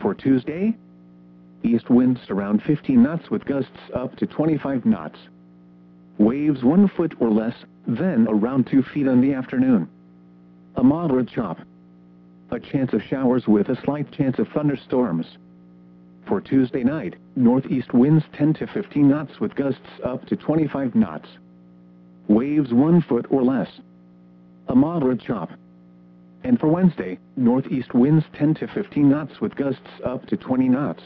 For Tuesday, east winds around 15 knots with gusts up to 25 knots. Waves 1 foot or less, then around 2 feet in the afternoon. A moderate chop. A chance of showers with a slight chance of thunderstorms. For Tuesday night, northeast winds 10 to 15 knots with gusts up to 25 knots. Waves 1 foot or less. A moderate chop. And for Wednesday, northeast winds 10 to 15 knots with gusts up to 20 knots.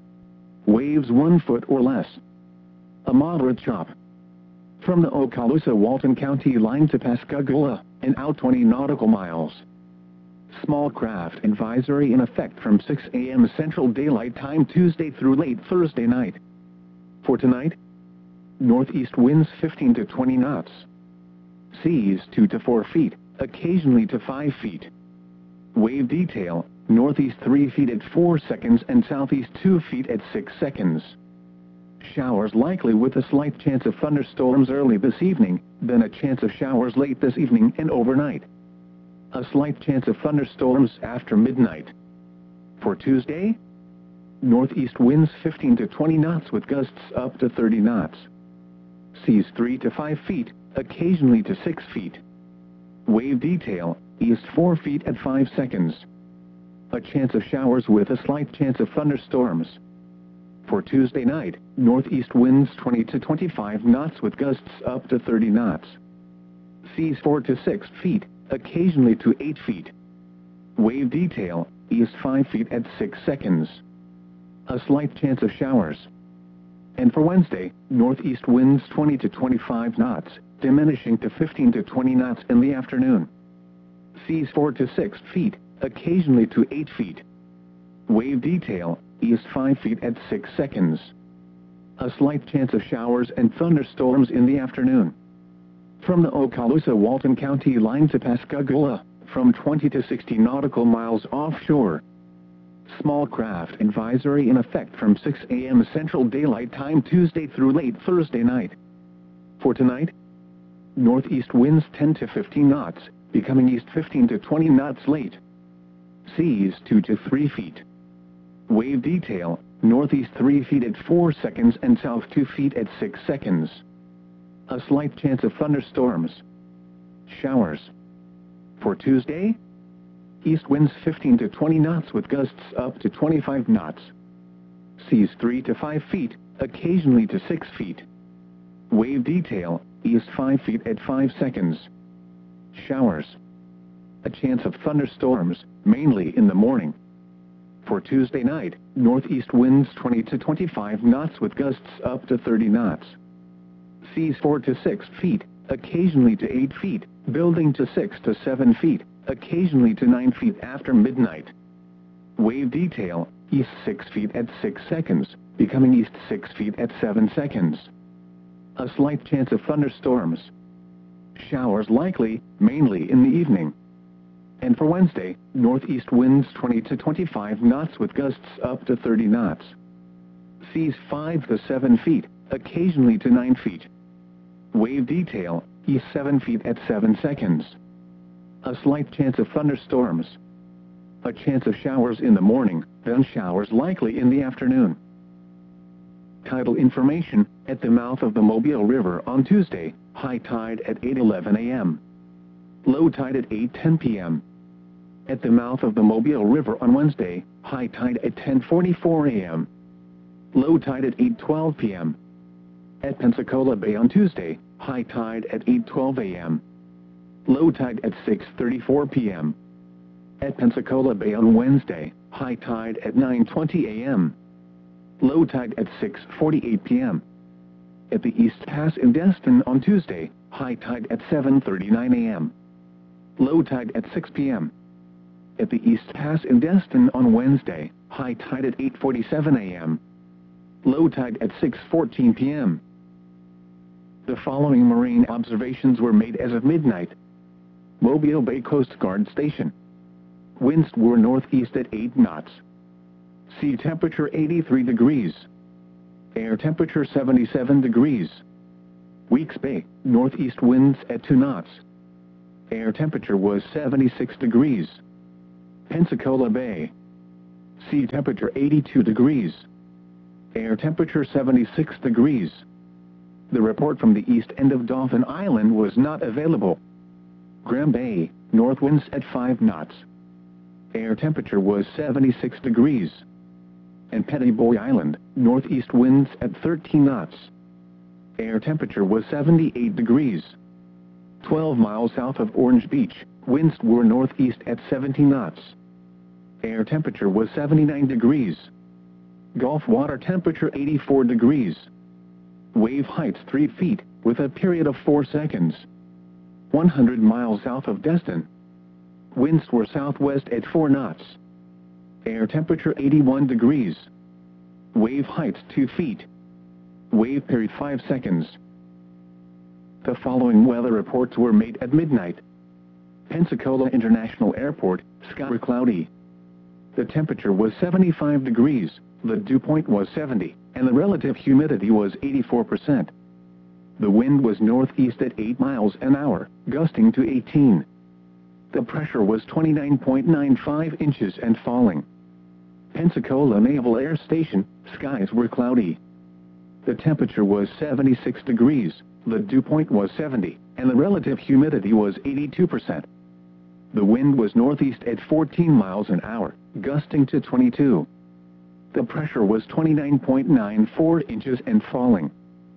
Waves 1 foot or less. A moderate chop. From the Okaloosa-Walton County line to Pascagoula, and out 20 nautical miles. Small craft advisory in effect from 6 a.m. Central Daylight Time Tuesday through late Thursday night. For tonight, northeast winds 15 to 20 knots. Seas 2 to 4 feet, occasionally to 5 feet. Wave detail, northeast 3 feet at 4 seconds and southeast 2 feet at 6 seconds. Showers likely with a slight chance of thunderstorms early this evening, then a chance of showers late this evening and overnight. A slight chance of thunderstorms after midnight. For Tuesday, northeast winds 15 to 20 knots with gusts up to 30 knots. Seas 3 to 5 feet, occasionally to 6 feet. Wave detail, east 4 feet at 5 seconds. A chance of showers with a slight chance of thunderstorms. For Tuesday night, northeast winds 20 to 25 knots with gusts up to 30 knots. Seas 4 to 6 feet, occasionally to 8 feet. Wave detail, east 5 feet at 6 seconds. A slight chance of showers. And for Wednesday, northeast winds 20 to 25 knots, diminishing to 15 to 20 knots in the afternoon. Seas 4 to 6 feet, occasionally to 8 feet. Wave detail, east 5 feet at 6 seconds. A slight chance of showers and thunderstorms in the afternoon. From the Okaloosa-Walton County line to Pascagoula, from 20 to 60 nautical miles offshore. Small craft advisory in effect from 6 a.m. Central Daylight Time Tuesday through late Thursday night. For tonight, northeast winds 10 to 15 knots, becoming east 15 to 20 knots late. Seas 2 to 3 feet. Wave detail, northeast 3 feet at 4 seconds and south 2 feet at 6 seconds. A slight chance of thunderstorms. Showers. For Tuesday, east winds 15 to 20 knots with gusts up to 25 knots. Seas 3 to 5 feet, occasionally to 6 feet. Wave detail, east 5 feet at 5 seconds. Showers. A chance of thunderstorms, mainly in the morning. For Tuesday night, northeast winds 20 to 25 knots with gusts up to 30 knots. Seas 4 to 6 feet, occasionally to 8 feet, building to 6 to 7 feet, occasionally to 9 feet after midnight. Wave detail, east 6 feet at 6 seconds, becoming east 6 feet at 7 seconds. A slight chance of thunderstorms. Showers likely, mainly in the evening. And for Wednesday, northeast winds 20 to 25 knots with gusts up to 30 knots. Seas 5 to 7 feet, occasionally to 9 feet. Wave detail, east 7 feet at 7 seconds. A slight chance of thunderstorms. A chance of showers in the morning, then showers likely in the afternoon. Tidal information, at the mouth of the Mobile River on Tuesday, high tide at 8:11 a.m. Low tide at 8:10 p.m. At the mouth of the Mobile River on Wednesday, high tide at 10:44 a.m. Low tide at 8:12 p.m. At Pensacola Bay on Tuesday, high tide at 8:12 a.m. Low tide at 6:34 p.m. At Pensacola Bay on Wednesday, high tide at 9:20 a.m. Low tide at 6:48 p.m. At the East Pass in Destin on Tuesday, high tide at 7:39 a.m. Low tide at 6 p.m. At the East Pass in Destin on Wednesday, high tide at 8:47 a.m. Low tide at 6:14 p.m. The following marine observations were made as of midnight. Mobile Bay Coast Guard Station. Winds were northeast at 8 knots. Sea temperature 83 degrees. Air temperature 77 degrees. Weeks Bay, northeast winds at 2 knots. Air temperature was 76 degrees. Pensacola Bay. Sea temperature 82 degrees. Air temperature 76 degrees. The report from the east end of Dauphin Island was not available. Graham Bay, north winds at 5 knots. Air temperature was 76 degrees. And Pettiboy Island, northeast winds at 13 knots. Air temperature was 78 degrees. 12 miles south of Orange Beach, winds were northeast at 70 knots. Air temperature was 79 degrees. Gulf water temperature 84 degrees. Wave heights 3 feet, with a period of 4 seconds. 100 miles south of Destin. Winds were southwest at 4 knots. Air temperature 81 degrees. Wave heights 2 feet. Wave period 5 seconds. The following weather reports were made at midnight. Pensacola International Airport, sky cloudy. The temperature was 75 degrees, the dew point was 70, and the relative humidity was 84%. The wind was northeast at 8 miles an hour, gusting to 18. The pressure was 29.95 inches and falling. Pensacola Naval Air Station, skies were cloudy. The temperature was 76 degrees, the dew point was 70, and the relative humidity was 82%. The wind was northeast at 14 miles an hour, gusting to 22. The pressure was 29.94 inches and falling.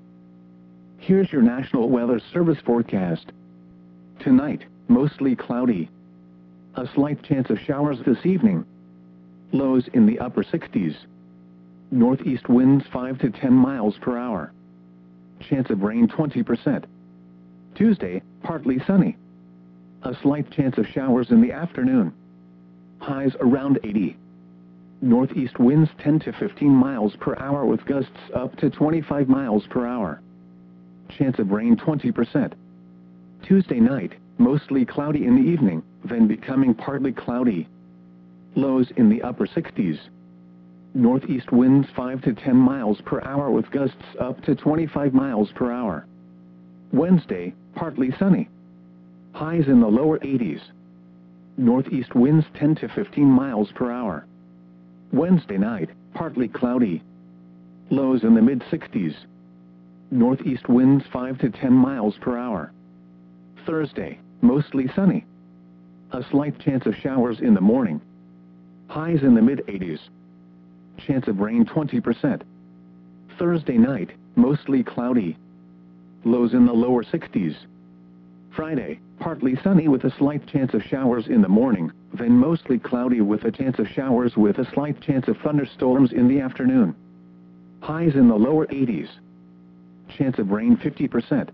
Here's your National Weather Service forecast. Tonight, mostly cloudy. A slight chance of showers this evening. Lows in the upper 60s. Northeast winds 5 to 10 miles per hour. Chance of rain 20%. Tuesday, partly sunny. A slight chance of showers in the afternoon. Highs around 80. Northeast winds 10 to 15 miles per hour with gusts up to 25 miles per hour. Chance of rain 20%. Tuesday night, mostly cloudy in the evening, then becoming partly cloudy. Lows in the upper 60s. Northeast winds 5 to 10 miles per hour with gusts up to 25 miles per hour. Wednesday, partly sunny. Highs in the lower 80s. Northeast winds 10 to 15 miles per hour. Wednesday night, partly cloudy. Lows in the mid-60s. Northeast winds 5 to 10 miles per hour. Thursday, mostly sunny. A slight chance of showers in the morning. Highs in the mid-80s. Chance of rain 20%. Thursday night, mostly cloudy. Lows in the lower 60s. Friday, partly sunny with a slight chance of showers in the morning, then mostly cloudy with a chance of showers with a slight chance of thunderstorms in the afternoon. Highs in the lower 80s. Chance of rain 50%.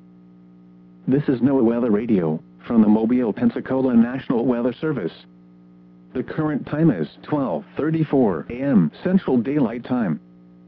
This is NOAA Weather Radio, from the Mobile, Pensacola National Weather Service. The current time is 12:34 a.m. Central Daylight Time.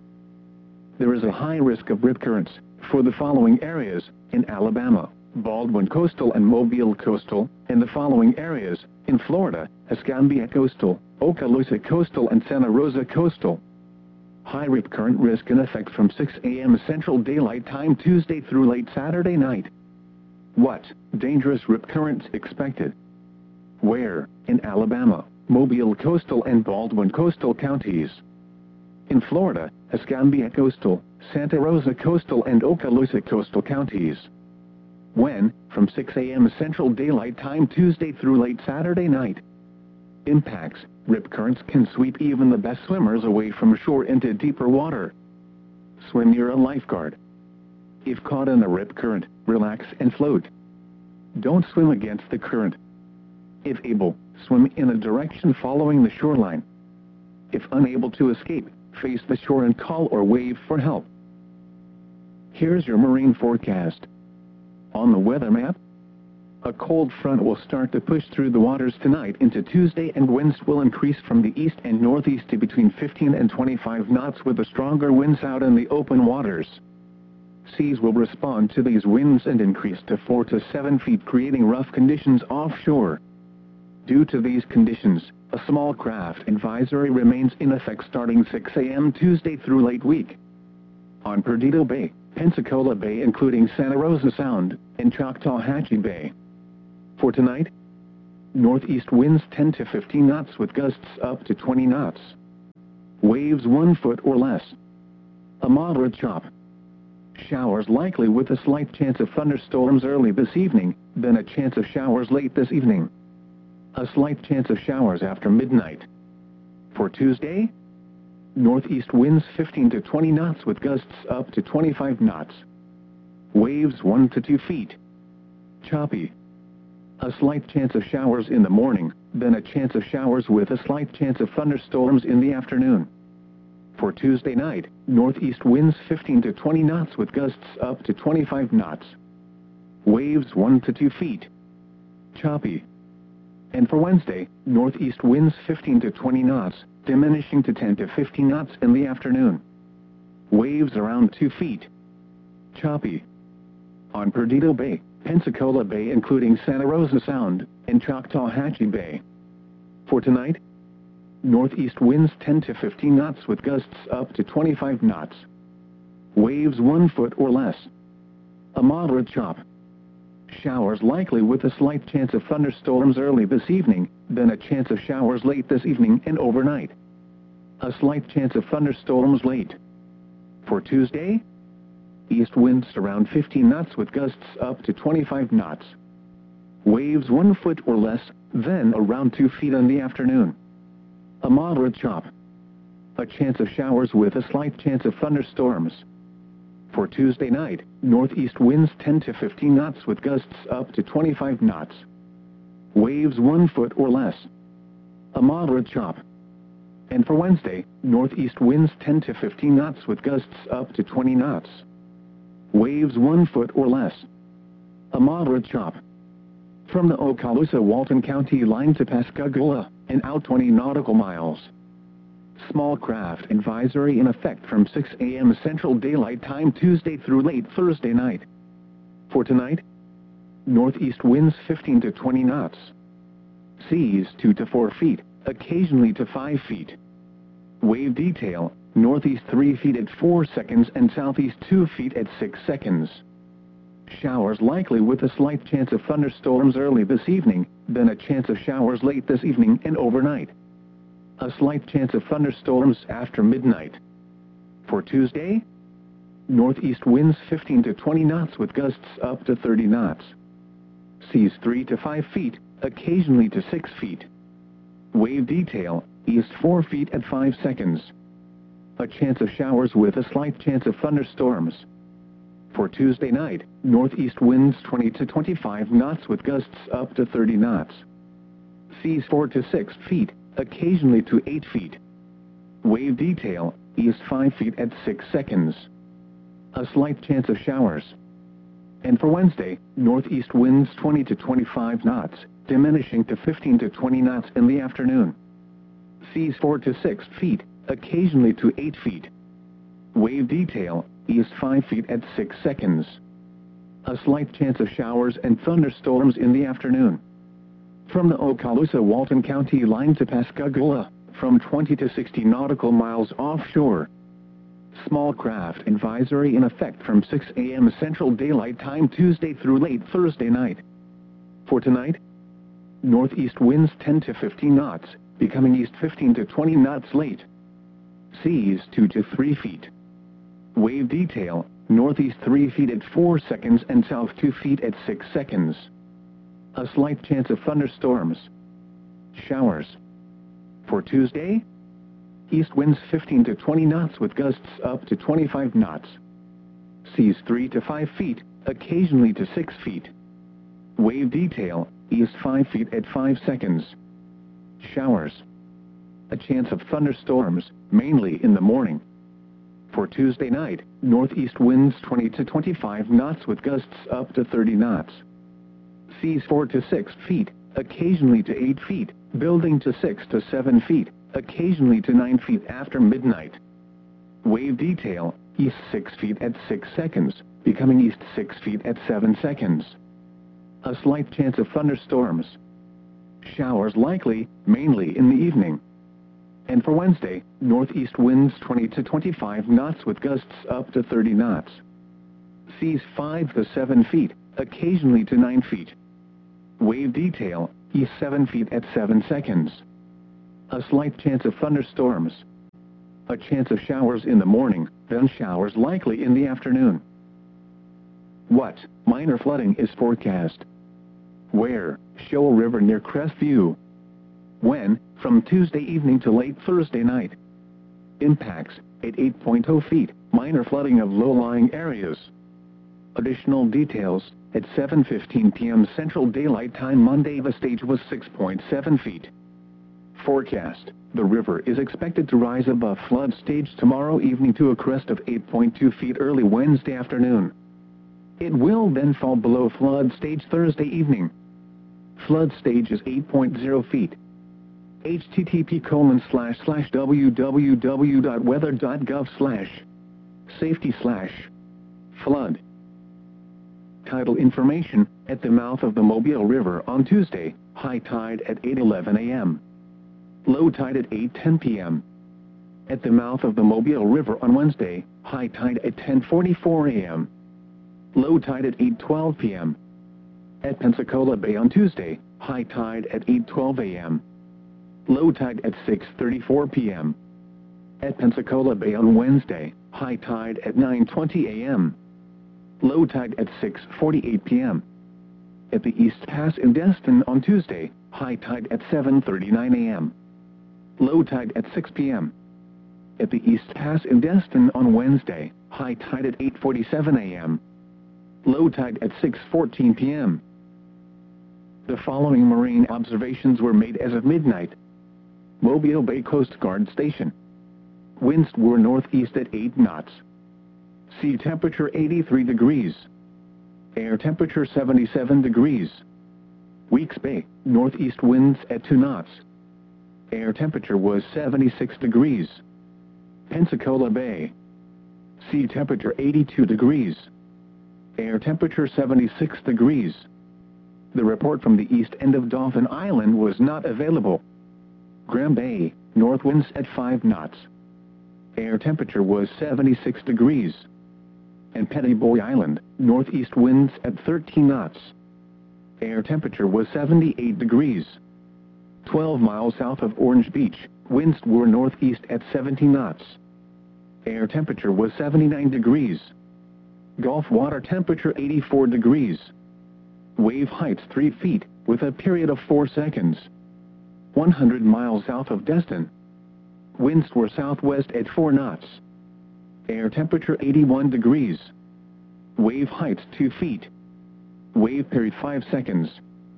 There is a high risk of rip currents for the following areas in Alabama, Baldwin Coastal and Mobile Coastal, and the following areas in Florida, Escambia Coastal, Okaloosa Coastal and Santa Rosa Coastal. High rip current risk in effect from 6 a.m. Central Daylight Time Tuesday through late Saturday night. What dangerous rip currents expected? Where? In Alabama, Mobile Coastal and Baldwin Coastal counties. In Florida, Escambia Coastal, Santa Rosa Coastal and Okaloosa Coastal counties. When? From 6 a.m. Central Daylight Time Tuesday through late Saturday night. Impacts: rip currents can sweep even the best swimmers away from shore into deeper water. Swim near a lifeguard. If caught in a rip current, relax and float. Don't swim against the current. If able, swim in a direction following the shoreline. If unable to escape, face the shore and call or wave for help. Here's your marine forecast. On the weather map, a cold front will start to push through the waters tonight into Tuesday, and winds will increase from the east and northeast to between 15 and 25 knots with the stronger winds out in the open waters. Seas will respond to these winds and increase to 4 to 7 feet, creating rough conditions offshore. Due to these conditions, a small craft advisory remains in effect starting 6 a.m. Tuesday through late week. On Perdido Bay, Pensacola Bay including Santa Rosa Sound, and Choctawhatchee Bay. For tonight, northeast winds 10 to 15 knots with gusts up to 20 knots. Waves 1 foot or less. A moderate chop. Showers likely with a slight chance of thunderstorms early this evening, then a chance of showers late this evening. A slight chance of showers after midnight. For Tuesday, northeast winds 15 to 20 knots with gusts up to 25 knots. Waves 1 to 2 feet. Choppy. A slight chance of showers in the morning, then a chance of showers with a slight chance of thunderstorms in the afternoon. For Tuesday night, northeast winds 15 to 20 knots with gusts up to 25 knots. Waves 1 to 2 feet. Choppy. And for Wednesday, northeast winds 15 to 20 knots, diminishing to 10 to 15 knots in the afternoon. Waves around 2 feet. Choppy. On Perdido Bay, Pensacola Bay including Santa Rosa Sound, and Choctawhatchee Bay. For tonight, northeast winds 10 to 15 knots with gusts up to 25 knots. Waves 1 foot or less. A moderate chop. Showers likely with a slight chance of thunderstorms early this evening, then a chance of showers late this evening and overnight. A slight chance of thunderstorms late. For Tuesday, east winds around 15 knots with gusts up to 25 knots. Waves 1 foot or less, then around 2 feet in the afternoon. A moderate chop. A chance of showers with a slight chance of thunderstorms. For Tuesday night, northeast winds 10 to 15 knots with gusts up to 25 knots. Waves 1 foot or less. A moderate chop. And for Wednesday, northeast winds 10 to 15 knots with gusts up to 20 knots. Waves 1 foot or less. A moderate chop. From the Okaloosa-Walton County line to Pascagoula, and out 20 nautical miles. Small craft advisory in effect from 6 a.m. Central Daylight Time Tuesday through late Thursday night. For tonight, northeast winds 15 to 20 knots. Seas 2 to 4 feet, occasionally to 5 feet. Wave detail, northeast 3 feet at 4 seconds and southeast 2 feet at 6 seconds. Showers likely with a slight chance of thunderstorms early this evening, then a chance of showers late this evening and overnight. A slight chance of thunderstorms after midnight. For Tuesday, northeast winds 15 to 20 knots with gusts up to 30 knots. Seas 3 to 5 feet, occasionally to 6 feet. Wave detail, east 4 feet at 5 seconds. A chance of showers with a slight chance of thunderstorms. For Tuesday night, northeast winds 20 to 25 knots with gusts up to 30 knots. Seas 4 to 6 feet, occasionally to 8 feet. Wave detail, east 5 feet at 6 seconds. A slight chance of showers. And for Wednesday, northeast winds 20 to 25 knots, diminishing to 15 to 20 knots in the afternoon. Seas 4 to 6 feet, occasionally to 8 feet. Wave detail, east 5 feet at 6 seconds. A slight chance of showers and thunderstorms in the afternoon. From the Okaloosa-Walton County line to Pascagoula, from 20 to 60 nautical miles offshore. Small craft advisory in effect from 6 a.m. Central Daylight Time Tuesday through late Thursday night. For tonight, northeast winds 10 to 15 knots, becoming east 15 to 20 knots late. Seas 2 to 3 feet. Wave detail, northeast 3 feet at 4 seconds and south 2 feet at 6 seconds. A slight chance of thunderstorms. Showers. For Tuesday, east winds 15 to 20 knots with gusts up to 25 knots. Seas 3 to 5 feet, occasionally to 6 feet. Wave detail, east 5 feet at 5 seconds. Showers. A chance of thunderstorms, mainly in the morning. For Tuesday night, northeast winds 20 to 25 knots with gusts up to 30 knots. Seas 4 to 6 feet, occasionally to 8 feet, building to 6 to 7 feet, occasionally to 9 feet after midnight. Wave detail, east 6 feet at 6 seconds, becoming east 6 feet at 7 seconds. A slight chance of thunderstorms. Showers likely, mainly in the evening. And for Wednesday, northeast winds 20 to 25 knots with gusts up to 30 knots. Seas 5 to 7 feet, occasionally to 9 feet. Wave detail, east 7 feet at 7 seconds. A slight chance of thunderstorms. A chance of showers in the morning, then showers likely in the afternoon. What? Minor flooding is forecast. Where? Shoal River near Crestview. When? From Tuesday evening to late Thursday night. Impacts, at 8.0 feet, minor flooding of low-lying areas. Additional details, at 7:15 p.m. Central Daylight Time Monday the stage was 6.7 feet. Forecast, the river is expected to rise above flood stage tomorrow evening to a crest of 8.2 feet early Wednesday afternoon. It will then fall below flood stage Thursday evening. Flood stage is 8.0 feet. http://www.weather.gov/safety/flood. Tidal information, at the mouth of the Mobile River on Tuesday, high tide at 8:11 a.m. Low tide at 8:10 p.m. At the mouth of the Mobile River on Wednesday, high tide at 10:44 a.m. Low tide at 8:12 p.m. At Pensacola Bay on Tuesday, high tide at 8:12 a.m. Low tide at 6:34 p.m. At Pensacola Bay on Wednesday, high tide at 9:20 a.m. Low tide at 6:48 p.m. At the East Pass in Destin on Tuesday, high tide at 7:39 a.m. Low tide at 6 p.m. At the East Pass in Destin on Wednesday, high tide at 8:47 a.m. Low tide at 6:14 p.m. The following marine observations were made as of midnight. Mobile Bay Coast Guard Station. Winds were northeast at 8 knots. Sea temperature 83 degrees. Air temperature 77 degrees. Weeks Bay, northeast winds at 2 knots. Air temperature was 76 degrees. Pensacola Bay. Sea temperature 82 degrees. Air temperature 76 degrees. The report from the east end of Dauphin Island was not available. Graham Bay, north winds at 5 knots. Air temperature was 76 degrees. And Petty Boy Island, northeast winds at 13 knots. Air temperature was 78 degrees. 12 miles south of Orange Beach, winds were northeast at 17 knots. Air temperature was 79 degrees. Gulf water temperature 84 degrees. Wave heights 3 feet, with a period of 4 seconds. 100 miles south of Destin. Winds were southwest at 4 knots. Air temperature 81 degrees. Wave heights 2 feet. Wave period 5 seconds.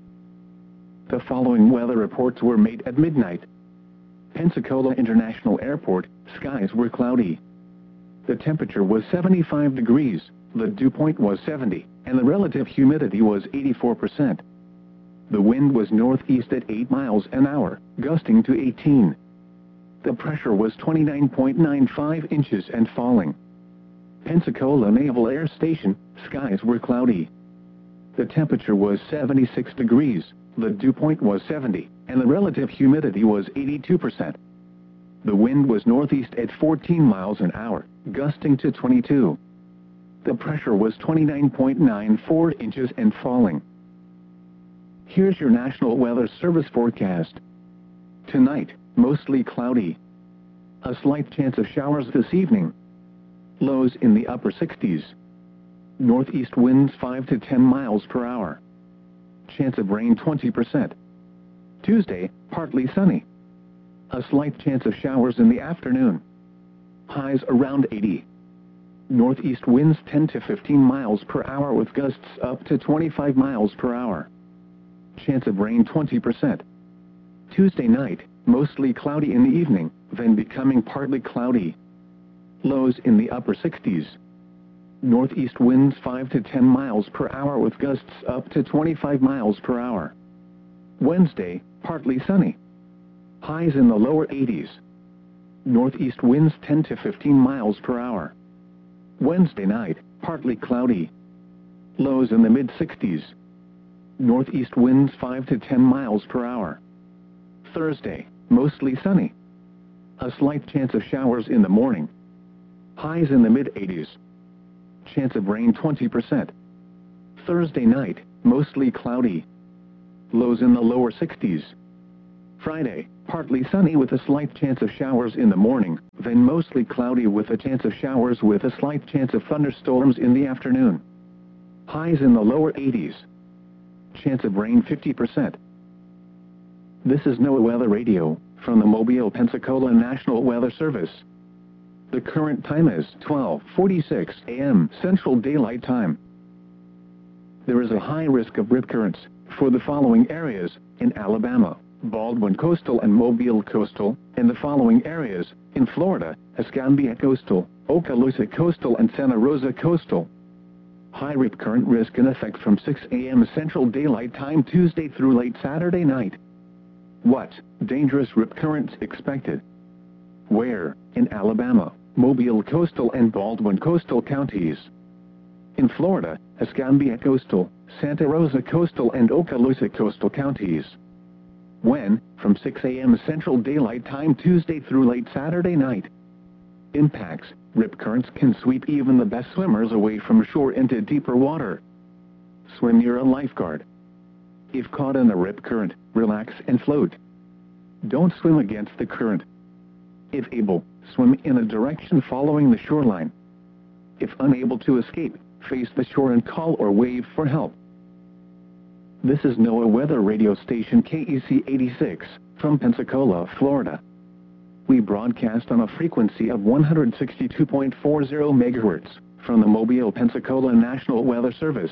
The following weather reports were made at midnight. Pensacola International Airport, skies were cloudy. The temperature was 75 degrees, the dew point was 70, and the relative humidity was 84%. The wind was northeast at 8 miles an hour, gusting to 18. The pressure was 29.95 inches and falling. Pensacola Naval Air Station, skies were cloudy. The temperature was 76 degrees, the dew point was 70, and the relative humidity was 82%. The wind was northeast at 14 miles an hour, gusting to 22. The pressure was 29.94 inches and falling. Here's your National Weather Service forecast. Tonight, mostly cloudy. A slight chance of showers this evening. Lows in the upper 60s. Northeast winds 5 to 10 miles per hour. Chance of rain 20%. Tuesday, partly sunny. A slight chance of showers in the afternoon. Highs around 80. Northeast winds 10 to 15 miles per hour with gusts up to 25 miles per hour. Chance of rain 20%. Tuesday night, mostly cloudy in the evening, then becoming partly cloudy. Lows in the upper 60s. Northeast winds 5 to 10 miles per hour with gusts up to 25 miles per hour. Wednesday, partly sunny. Highs in the lower 80s. Northeast winds 10 to 15 miles per hour. Wednesday night, partly cloudy. Lows in the mid-60s. Northeast winds 5 to 10 miles per hour. Thursday, mostly sunny. A slight chance of showers in the morning. Highs in the mid-80s. Chance of rain 20%. Thursday night, mostly cloudy. Lows in the lower 60s. Friday, partly sunny with a slight chance of showers in the morning, then mostly cloudy with a chance of showers with a slight chance of thunderstorms in the afternoon. Highs in the lower 80s. Chance of rain 50%. This is NOAA Weather Radio, from the Mobile, Pensacola National Weather Service. The current time is 12:46 a.m. Central Daylight Time. There is a high risk of rip currents for the following areas in Alabama, Baldwin Coastal and Mobile Coastal, and the following areas in Florida, Escambia Coastal, Okaloosa Coastal and Santa Rosa Coastal. High rip current risk in effect from 6 a.m. Central Daylight Time Tuesday through late Saturday night. What dangerous rip currents expected? Where? In Alabama, Mobile Coastal and Baldwin Coastal counties. In Florida, Escambia Coastal, Santa Rosa Coastal and Okaloosa Coastal counties. When? From 6 a.m. Central Daylight Time Tuesday through late Saturday night. Impacts: rip currents can sweep even the best swimmers away from shore into deeper water. Swim near a lifeguard. If caught in a rip current, relax and float. Don't swim against the current. If able, swim in a direction following the shoreline. If unable to escape, face the shore and call or wave for help. This is NOAA Weather Radio Station KEC 86, from Pensacola, Florida. We broadcast on a frequency of 162.40 MHz, from the Mobile, Pensacola National Weather Service.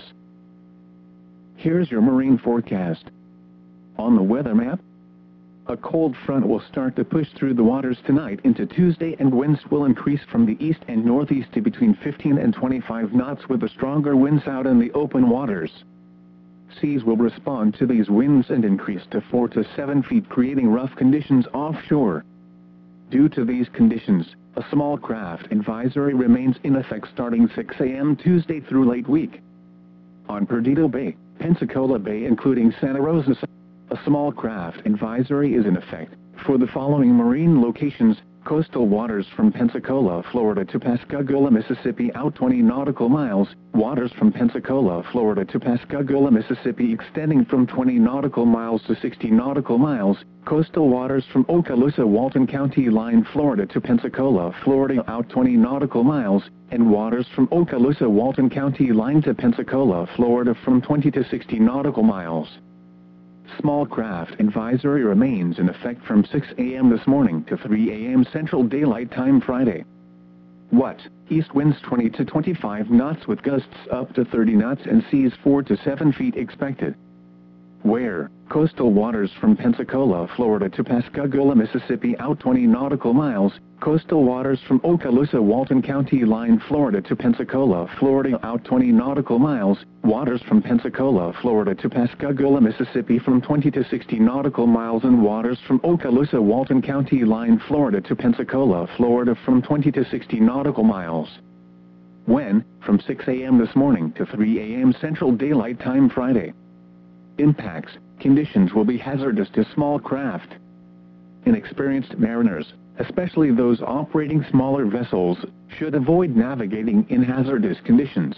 Here's your marine forecast. On the weather map, a cold front will start to push through the waters tonight into Tuesday, and winds will increase from the east and northeast to between 15 and 25 knots with the stronger winds out in the open waters. Seas will respond to these winds and increase to 4 to 7 feet, creating rough conditions offshore. Due to these conditions, a small craft advisory remains in effect starting 6 a.m. Tuesday through late week. On Perdido Bay, Pensacola Bay including Santa Rosa, a small craft advisory is in effect for the following marine locations: coastal waters from Pensacola, Florida to Pascagoula, Mississippi out 20 nautical miles, waters from Pensacola, Florida to Pascagoula, Mississippi extending from 20 nautical miles to 60 nautical miles, coastal waters from Okaloosa, Walton County line, Florida to Pensacola, Florida out 20 nautical miles, and waters from Okaloosa, Walton County line to Pensacola, Florida from 20 to 60 nautical miles. Small craft advisory remains in effect from 6 a.m. this morning to 3 a.m. Central Daylight Time Friday. What? East winds 20 to 25 knots with gusts up to 30 knots and seas 4 to 7 feet expected. Where? Coastal waters from Pensacola, Florida to Pascagoula, Mississippi out 20 nautical miles, coastal waters from Okaloosa, Walton County line, Florida to Pensacola, Florida out 20 nautical miles, waters from Pensacola, Florida to Pascagoula, Mississippi from 20 to 60 nautical miles, and waters from Okaloosa, Walton County line, Florida to Pensacola, Florida from 20 to 60 nautical miles. When? From 6 a.m. this morning to 3 a.m. Central Daylight Time Friday. Impacts: conditions will be hazardous to small craft. Inexperienced mariners, especially those operating smaller vessels, should avoid navigating in hazardous conditions.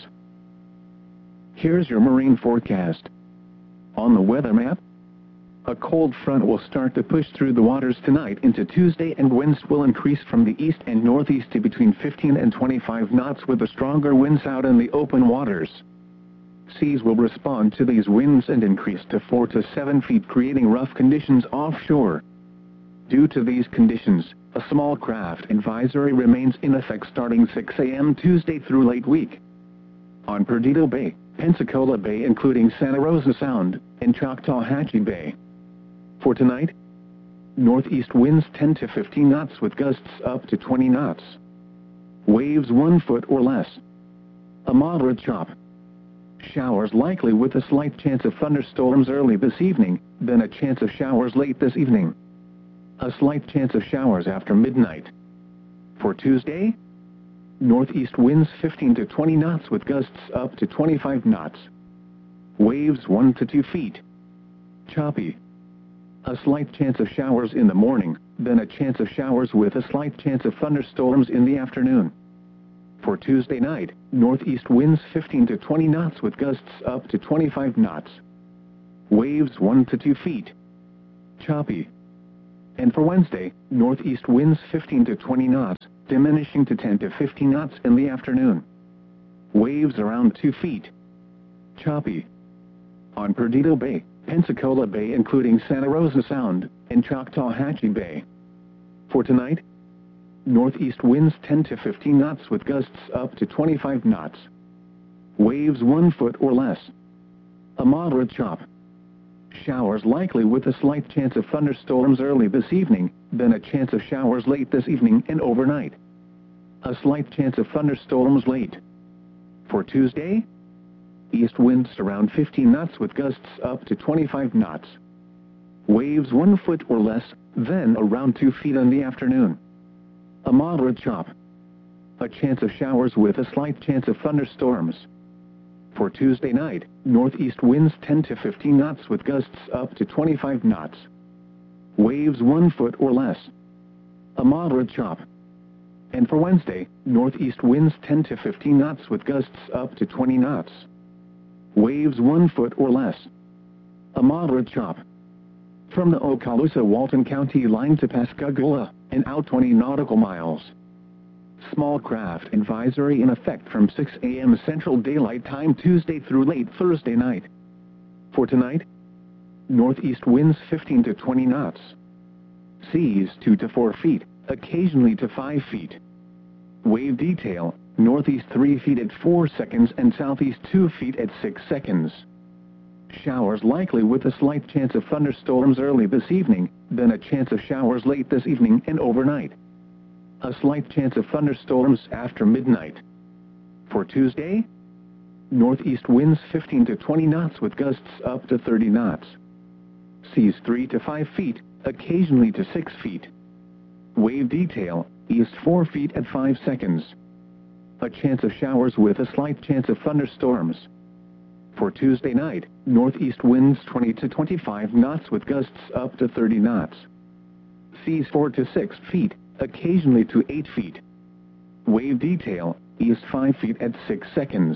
Here's your marine forecast. On the weather map, a cold front will start to push through the waters tonight into Tuesday, and winds will increase from the east and northeast to between 15 and 25 knots with the stronger winds out in the open waters. Seas will respond to these winds and increase to 4 to 7 feet, creating rough conditions offshore. Due to these conditions, a small craft advisory remains in effect starting 6 a.m. Tuesday through late week. On Perdido Bay, Pensacola Bay including Santa Rosa Sound, and Choctawhatchee Bay. For tonight, northeast winds 10 to 15 knots with gusts up to 20 knots. Waves 1 foot or less. A moderate chop. Showers likely with a slight chance of thunderstorms early this evening, then a chance of showers late this evening. A slight chance of showers after midnight. For Tuesday, northeast winds 15 to 20 knots with gusts up to 25 knots. Waves 1 to 2 feet. Choppy. A slight chance of showers in the morning, then a chance of showers with a slight chance of thunderstorms in the afternoon. For Tuesday night, northeast winds 15 to 20 knots with gusts up to 25 knots. Waves 1 to 2 feet. Choppy. And for Wednesday, northeast winds 15 to 20 knots, diminishing to 10 to 15 knots in the afternoon. Waves around 2 feet. Choppy. On Perdido Bay, Pensacola Bay including Santa Rosa Sound, and Choctawhatchee Bay. For tonight, northeast winds 10 to 15 knots with gusts up to 25 knots. Waves 1 foot or less. A moderate chop. Showers likely with a slight chance of thunderstorms early this evening, then a chance of showers late this evening and overnight. A slight chance of thunderstorms late. For Tuesday, east winds around 15 knots with gusts up to 25 knots. Waves 1 foot or less, then around 2 feet in the afternoon. A moderate chop. A chance of showers with a slight chance of thunderstorms. For Tuesday night, northeast winds 10 to 15 knots with gusts up to 25 knots. Waves 1 foot or less. A moderate chop. And for Wednesday, northeast winds 10 to 15 knots with gusts up to 20 knots. Waves 1 foot or less. A moderate chop. From the Okaloosa-Walton County line to Pascagoula, and out 20 nautical miles. Small craft advisory in effect from 6 a.m. Central Daylight Time Tuesday through late Thursday night. For tonight, northeast winds 15 to 20 knots. Seas 2 to 4 feet, occasionally to 5 feet. Wave detail, northeast 3 feet at 4 seconds and southeast 2 feet at 6 seconds. Showers likely with a slight chance of thunderstorms early this evening, then a chance of showers late this evening and overnight. A slight chance of thunderstorms after midnight. For Tuesday, northeast winds 15 to 20 knots with gusts up to 30 knots. Seas 3 to 5 feet, occasionally to 6 feet. Wave detail, east 4 feet at 5 seconds. A chance of showers with a slight chance of thunderstorms. For Tuesday night, northeast winds 20 to 25 knots with gusts up to 30 knots. Seas 4 to 6 feet, occasionally to 8 feet. Wave detail, east 5 feet at 6 seconds.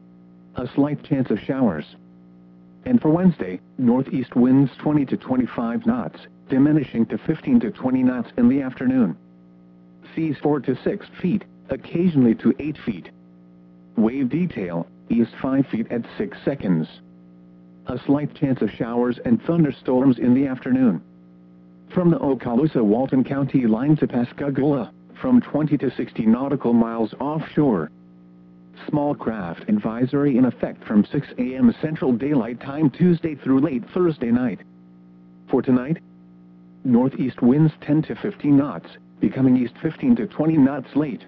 A slight chance of showers. And for Wednesday, northeast winds 20 to 25 knots, diminishing to 15 to 20 knots in the afternoon. Seas 4 to 6 feet, occasionally to 8 feet. Wave detail, east 5 feet at 6 seconds. A slight chance of showers and thunderstorms in the afternoon. From the Okaloosa-Walton County line to Pascagoula, from 20 to 60 nautical miles offshore. Small craft advisory in effect from 6 a.m. Central Daylight Time Tuesday through late Thursday night. For tonight, northeast winds 10 to 15 knots, becoming east 15 to 20 knots late.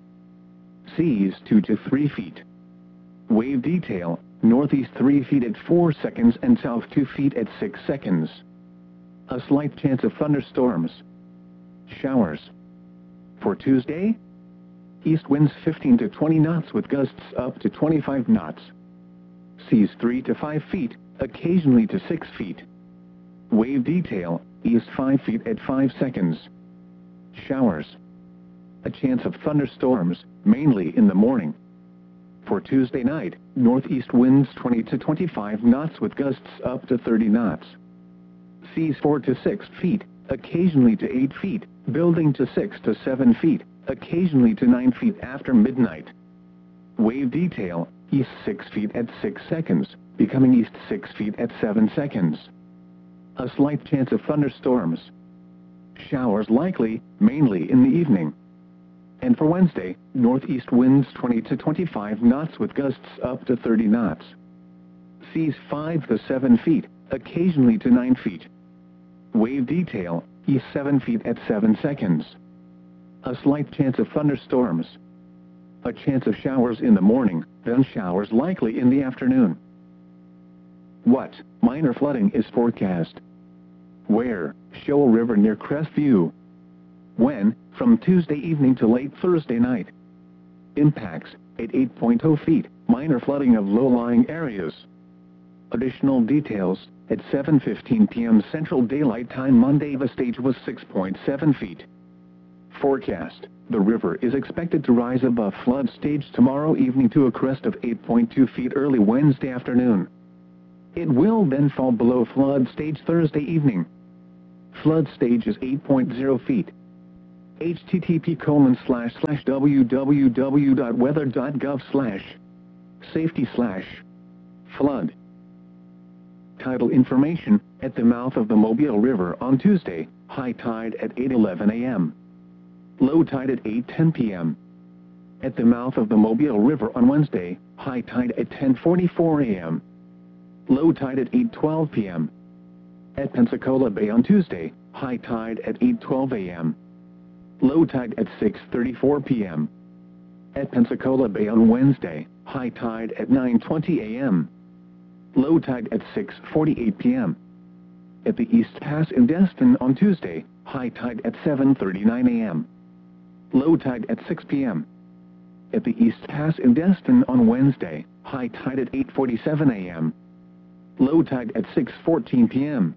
Seas 2 to 3 feet. Wave detail, northeast 3 feet at 4 seconds and south 2 feet at 6 seconds. A slight chance of thunderstorms. Showers. For Tuesday, east winds 15 to 20 knots with gusts up to 25 knots. Seas 3 to 5 feet, occasionally to 6 feet. Wave detail, east 5 feet at 5 seconds. Showers. A chance of thunderstorms, mainly in the morning. For Tuesday night, northeast winds 20 to 25 knots with gusts up to 30 knots. Seas 4 to 6 feet, occasionally to 8 feet, building to 6 to 7 feet, occasionally to 9 feet after midnight. Wave detail, east 6 feet at 6 seconds, becoming east 6 feet at 7 seconds. A slight chance of thunderstorms. Showers likely, mainly in the evening. And for Wednesday, northeast winds 20 to 25 knots with gusts up to 30 knots. Seas 5 to 7 feet, occasionally to 9 feet. Wave detail, east 7 feet at 7 seconds. A slight chance of thunderstorms. A chance of showers in the morning, then showers likely in the afternoon. What minor flooding is forecast? Where? Shoal River near Crestview. When? From Tuesday evening to late Thursday night. Impacts, at 8.0 feet, minor flooding of low-lying areas. Additional details, at 7:15 p.m. Central Daylight Time Monday the stage was 6.7 feet. Forecast, the river is expected to rise above flood stage tomorrow evening to a crest of 8.2 feet early Wednesday afternoon. It will then fall below flood stage Thursday evening. Flood stage is 8.0 feet. http://www.weather.gov/safety/flood. Tidal information: at the mouth of the Mobile River on Tuesday, high tide at 8:11 a.m. Low tide at 8:10 p.m. At the mouth of the Mobile River on Wednesday, high tide at 10:44 a.m. Low tide at 8:12 p.m. At Pensacola Bay on Tuesday, high tide at 8:12 a.m. Low tide at 6:34 p.m. At Pensacola Bay on Wednesday, high tide at 9:20 a.m. Low tide at 6:48 p.m. At the East Pass in Destin on Tuesday, high tide at 7:39 a.m. Low tide at 6 p.m. At the East Pass in Destin on Wednesday, high tide at 8:47 a.m. Low tide at 6:14 p.m.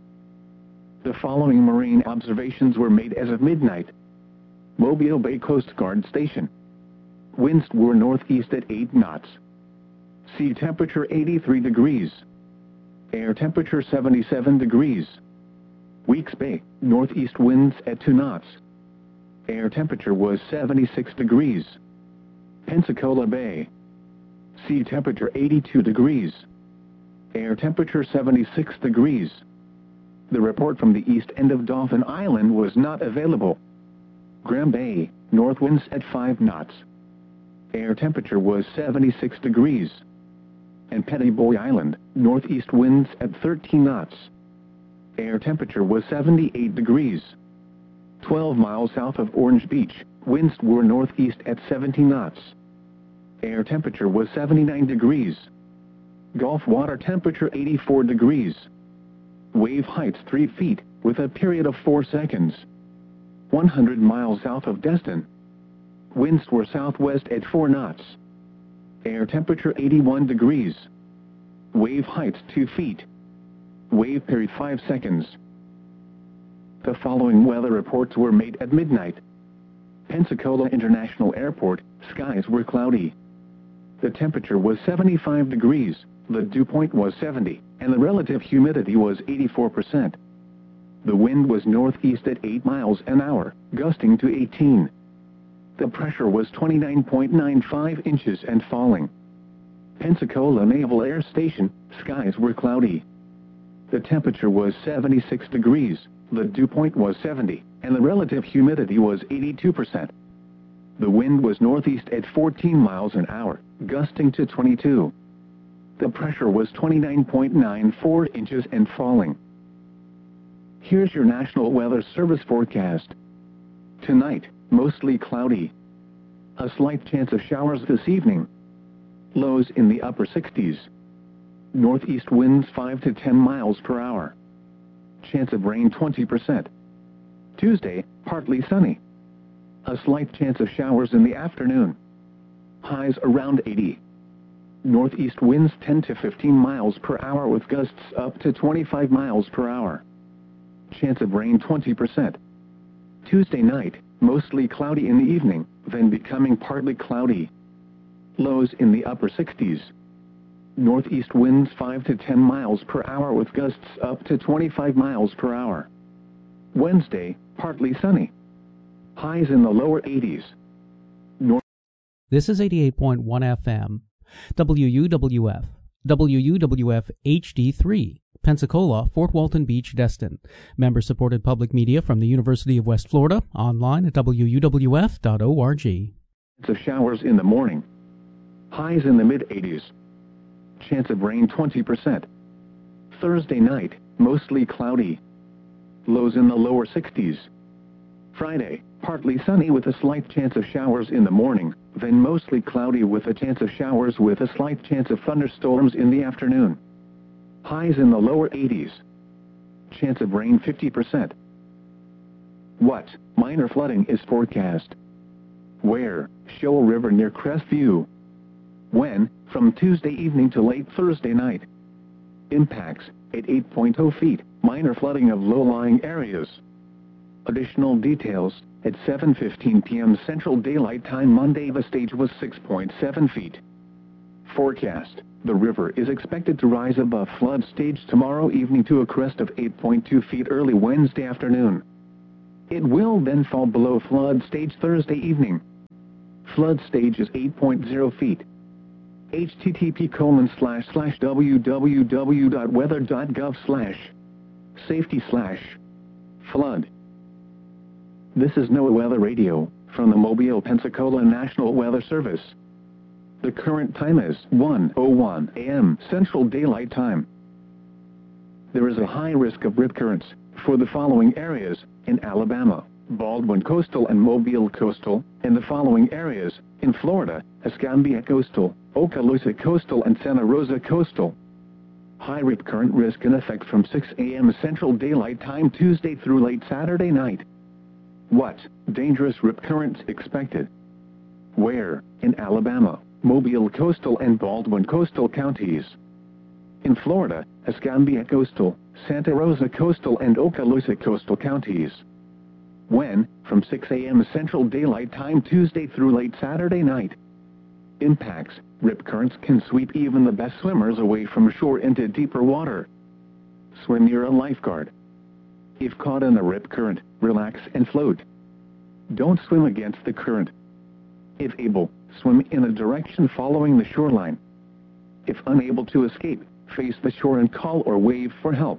The following marine observations were made as of midnight. Mobile Bay Coast Guard Station. Winds were northeast at 8 knots. Sea temperature 83 degrees. Air temperature 77 degrees. Weeks Bay, northeast winds at 2 knots. Air temperature was 76 degrees. Pensacola Bay. Sea temperature 82 degrees. Air temperature 76 degrees. The report from the east end of Dauphin Island was not available. Graham Bay, north winds at 5 knots. Air temperature was 76 degrees. And Petty Boy Island, northeast winds at 13 knots. Air temperature was 78 degrees. 12 miles south of Orange Beach, winds were northeast at 17 knots. Air temperature was 79 degrees. Gulf water temperature 84 degrees. Wave heights 3 feet, with a period of 4 seconds. 100 miles south of Destin. Winds were southwest at 4 knots. Air temperature 81 degrees. Wave heights 2 feet. Wave period 5 seconds. The following weather reports were made at midnight. Pensacola International Airport, skies were cloudy. The temperature was 75 degrees, the dew point was 70, and the relative humidity was 84%. The wind was northeast at 8 miles an hour, gusting to 18. The pressure was 29.95 inches and falling. Pensacola Naval Air Station, skies were cloudy. The temperature was 76 degrees, the dew point was 70, and the relative humidity was 82%. The wind was northeast at 14 miles an hour, gusting to 22. The pressure was 29.94 inches and falling. Here's your National Weather Service forecast. Tonight, mostly cloudy. A slight chance of showers this evening. Lows in the upper 60s. Northeast winds 5 to 10 miles per hour. Chance of rain 20%. Tuesday, partly sunny. A slight chance of showers in the afternoon. Highs around 80. Northeast winds 10 to 15 miles per hour with gusts up to 25 miles per hour. Chance of rain 20%. Tuesday night, mostly cloudy in the evening, then becoming partly cloudy. Lows in the upper 60s. Northeast winds 5 to 10 miles per hour with gusts up to 25 miles per hour. Wednesday, partly sunny. Highs in the lower 80s. This is 88.1 FM, WUWF, WUWF HD3, Pensacola, Fort Walton Beach, Destin. Member-supported public media from the University of West Florida, online at wuwf.org. Of showers in the morning. Highs in the mid-80s. Chance of rain 20%. Thursday night, mostly cloudy. Lows in the lower 60s. Friday, partly sunny with a slight chance of showers in the morning, then mostly cloudy with a chance of showers with a slight chance of thunderstorms in the afternoon. Highs in the lower 80s. Chance of rain 50%. What? Minor flooding is forecast. Where? Shoal River near Crestview. When? From Tuesday evening to late Thursday night. Impacts, at 8.0 feet, minor flooding of low-lying areas. Additional details, at 7:15 p.m. Central Daylight Time Monday the stage was 6.7 feet. Forecast: the river is expected to rise above flood stage tomorrow evening to a crest of 8.2 feet early Wednesday afternoon. It will then fall below flood stage Thursday evening. Flood stage is 8.0 feet. http://www.weather.gov/safety/flood. This is NOAA Weather Radio, from the Mobile, Pensacola National Weather Service. The current time is 1:01 a.m. Central Daylight Time. There is a high risk of rip currents for the following areas: in Alabama, Baldwin Coastal and Mobile Coastal, and the following areas: in Florida, Escambia Coastal, Okaloosa Coastal and Santa Rosa Coastal. High rip current risk in effect from 6 a.m. Central Daylight Time Tuesday through late Saturday night. What dangerous rip currents expected? Where? In Alabama, Mobile Coastal and Baldwin Coastal counties. In Florida, Escambia Coastal, Santa Rosa Coastal and Okaloosa Coastal counties. When? From 6 a.m. Central Daylight Time Tuesday through late Saturday night. Impacts: rip currents can sweep even the best swimmers away from shore into deeper water. Swim near a lifeguard. If caught in a rip current, relax and float. Don't swim against the current. If able, swim in a direction following the shoreline. If unable to escape, face the shore and call or wave for help.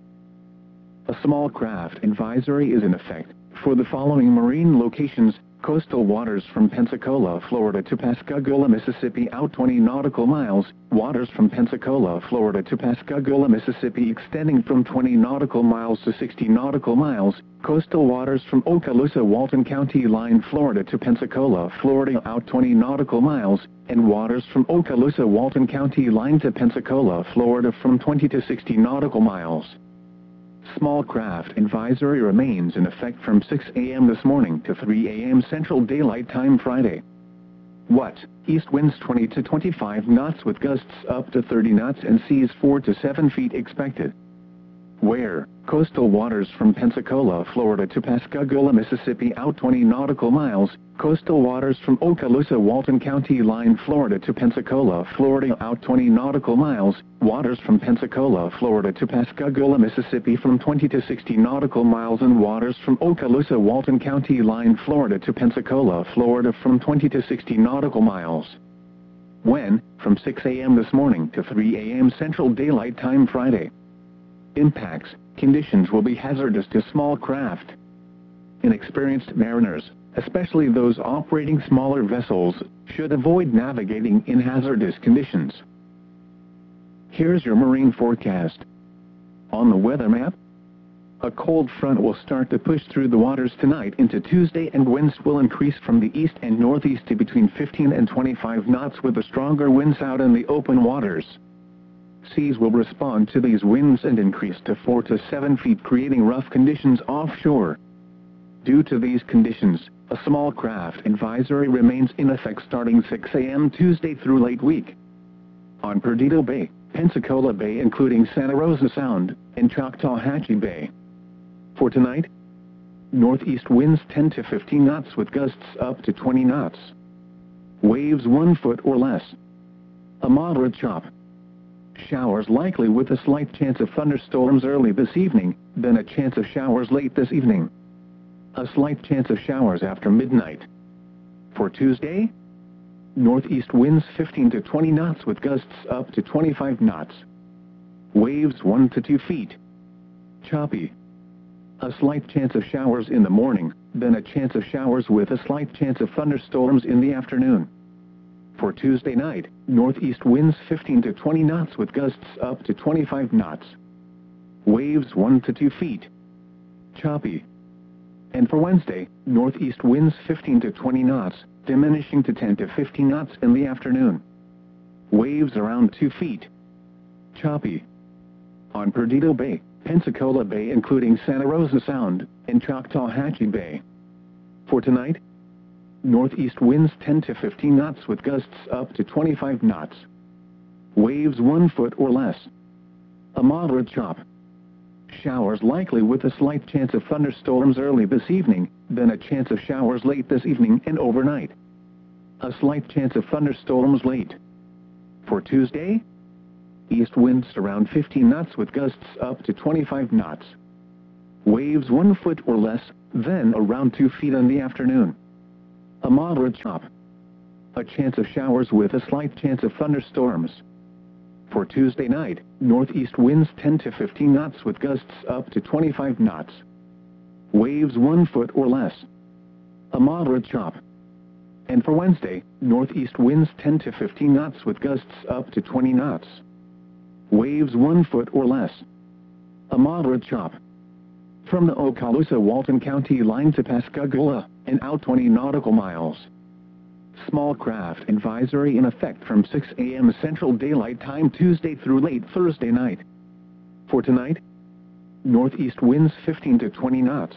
A small craft advisory is in effect for the following marine locations: coastal waters from Pensacola, Florida to Pascagoula, Mississippi out 20 nautical miles, waters from Pensacola, Florida to Pascagoula, Mississippi extending from 20 nautical miles to 60 nautical miles, coastal waters from Okaloosa, Walton County line, Florida to Pensacola, Florida out 20 nautical miles, and waters from Okaloosa, Walton County line to Pensacola, Florida from 20 to 60 nautical miles. Small craft advisory remains in effect from 6 a.m. this morning to 3 a.m. Central Daylight Time Friday. What? East winds 20 to 25 knots with gusts up to 30 knots and seas 4 to 7 feet expected. Where? Coastal waters from Pensacola, Florida to Pascagoula, Mississippi out 20 nautical miles, coastal waters from Okaloosa, Walton County line, Florida to Pensacola, Florida out 20 nautical miles, waters from Pensacola, Florida to Pascagoula, Mississippi from 20 to 60 nautical miles, and waters from Okaloosa, Walton County line, Florida to Pensacola, Florida from 20 to 60 nautical miles. When? From 6 a.m. this morning to 3 a.m. Central Daylight Time Friday. Impacts: conditions will be hazardous to small craft. Inexperienced mariners, especially those operating smaller vessels, should avoid navigating in hazardous conditions. Here's your marine forecast. On the weather map, a cold front will start to push through the waters tonight into Tuesday, and winds will increase from the east and northeast to between 15 and 25 knots with the stronger winds out in the open waters. Seas will respond to these winds and increase to 4 to 7 feet, creating rough conditions offshore. Due to these conditions, a small craft advisory remains in effect starting 6 a.m. Tuesday through late week. On Perdido Bay, Pensacola Bay including Santa Rosa Sound, and Choctawhatchee Bay. For tonight, northeast winds 10 to 15 knots with gusts up to 20 knots. Waves 1 foot or less. A moderate chop. Showers likely with a slight chance of thunderstorms early this evening, then a chance of showers late this evening. A slight chance of showers after midnight. For Tuesday, northeast winds 15 to 20 knots with gusts up to 25 knots. Waves 1 to 2 feet. Choppy. A slight chance of showers in the morning, then a chance of showers with a slight chance of thunderstorms in the afternoon. For Tuesday night, northeast winds 15 to 20 knots with gusts up to 25 knots. Waves 1 to 2 feet. Choppy. And for Wednesday, northeast winds 15 to 20 knots, diminishing to 10 to 15 knots in the afternoon. Waves around 2 feet. Choppy. On Perdido Bay, Pensacola Bay including Santa Rosa Sound, and Choctawhatchee Bay. For tonight, northeast winds 10 to 15 knots with gusts up to 25 knots. Waves 1 foot or less. A moderate chop. Showers likely with a slight chance of thunderstorms early this evening, then a chance of showers late this evening and overnight. A slight chance of thunderstorms late. For Tuesday, east winds around 15 knots with gusts up to 25 knots. Waves 1 foot or less, then around 2 feet in the afternoon. A moderate chop. A chance of showers with a slight chance of thunderstorms. For Tuesday night, northeast winds 10 to 15 knots with gusts up to 25 knots. Waves 1 foot or less. A moderate chop. And for Wednesday, northeast winds 10 to 15 knots with gusts up to 20 knots. Waves 1 foot or less. A moderate chop. From the Okaloosa-Walton County line to Pascagoula, and out 20 nautical miles. Small craft advisory in effect from 6 a.m. Central Daylight Time Tuesday through late Thursday night. For tonight, northeast winds 15 to 20 knots.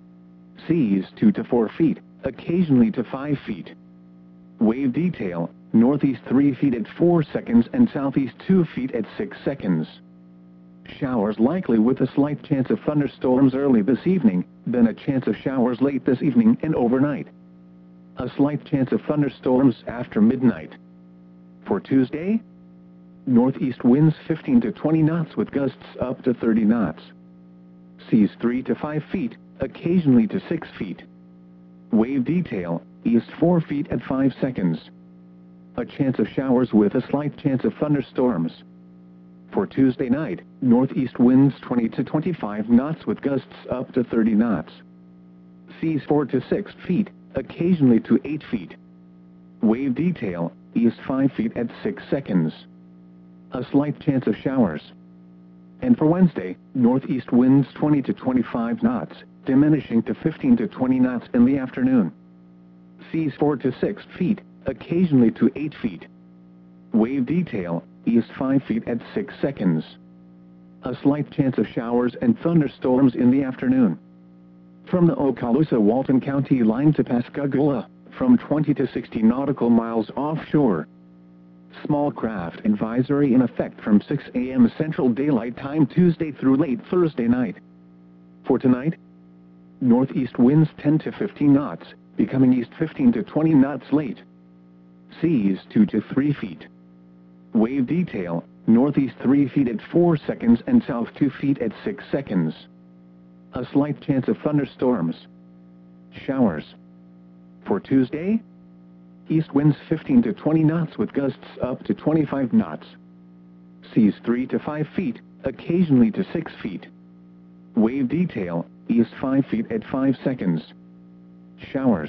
Seas 2 to 4 feet, occasionally to 5 feet. Wave detail, northeast 3 feet at 4 seconds and southeast 2 feet at 6 seconds. Showers likely with a slight chance of thunderstorms early this evening, then a chance of showers late this evening and overnight. A slight chance of thunderstorms after midnight. For Tuesday, northeast winds 15 to 20 knots with gusts up to 30 knots. Seas 3 to 5 feet, occasionally to 6 feet. Wave detail, east 4 feet at 5 seconds. A chance of showers with a slight chance of thunderstorms. For Tuesday night, northeast winds 20 to 25 knots with gusts up to 30 knots. Seas 4 to 6 feet, occasionally to 8 feet. Wave detail, east 5 feet at 6 seconds. A slight chance of showers. And for Wednesday, northeast winds 20 to 25 knots, diminishing to 15 to 20 knots in the afternoon. Seas 4 to 6 feet, occasionally to 8 feet. Wave detail, east 5 feet at 6 seconds. A slight chance of showers and thunderstorms in the afternoon. From the Okaloosa-Walton County line to Pascagoula, from 20 to 60 nautical miles offshore. Small craft advisory in effect from 6 a.m. Central Daylight Time Tuesday through late Thursday night. For tonight, northeast winds 10 to 15 knots, becoming east 15 to 20 knots late. Seas 2 to 3 feet. Wave detail, northeast 3 feet at 4 seconds and south 2 feet at 6 seconds. A slight chance of thunderstorms. Showers. For Tuesday, east winds 15 to 20 knots with gusts up to 25 knots. Seas 3 to 5 feet, occasionally to 6 feet. Wave detail, east 5 feet at 5 seconds. Showers.